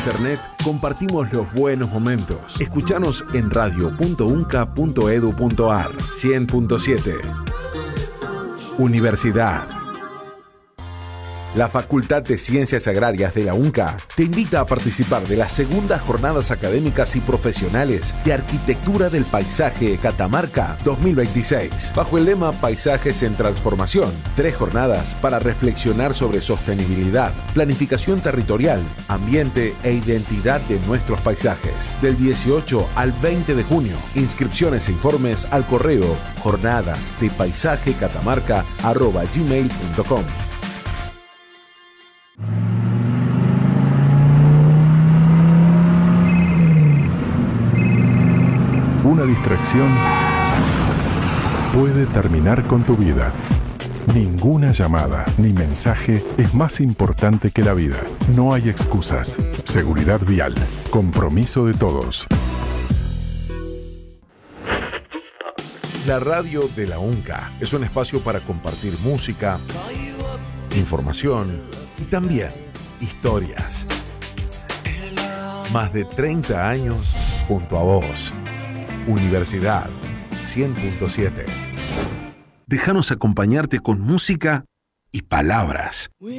internet, compartimos los buenos momentos. Escuchanos en radio.unca.edu.ar 100.7. Universidad. La Facultad de Ciencias Agrarias de la UNCA te invita a participar de las segundas jornadas académicas y profesionales de Arquitectura del Paisaje Catamarca 2026, bajo el lema Paisajes en Transformación. 3 jornadas para reflexionar sobre sostenibilidad, planificación territorial, ambiente e identidad de nuestros paisajes. Del 18 al 20 de junio. Inscripciones e informes al correo jornadasdepaisaje.catamarca@gmail.com. Una distracción puede terminar con tu vida. Ninguna llamada ni mensaje es más importante que la vida. No hay excusas. Seguridad vial. Compromiso de todos. La radio de la UNCA es un espacio para compartir música, información y también historias. Más de 30 años junto a vos. Universidad 100.7. Déjanos acompañarte con música y palabras.